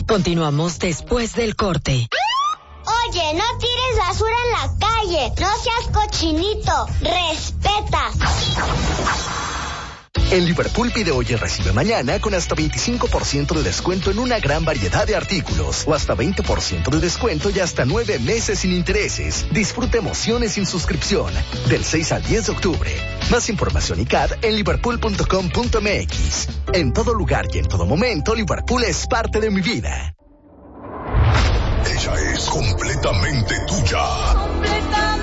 Continuamos después del corte. Oye, no tires basura en la calle. No seas cochinito. Respeta. En Liverpool pide hoy y recibe mañana con hasta 25% de descuento en una gran variedad de artículos o hasta 20% de descuento y hasta 9 meses sin intereses. Disfruta emociones sin suscripción del 6 al 10 de octubre. Más información y CAD en liverpool.com.mx. En todo lugar y en todo momento, Liverpool es parte de mi vida. Ella es completamente tuya.